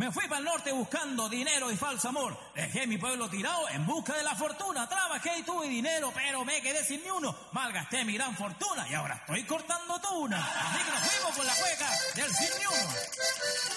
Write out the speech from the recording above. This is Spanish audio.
Me fui para el norte buscando dinero y falso amor. Dejé mi pueblo tirado en busca de la fortuna. Trabajé y tuve dinero, pero me quedé sin ni uno. Malgasté mi gran fortuna y ahora estoy cortando tuna. Así que nos fuimos con la cueca del sin ni uno.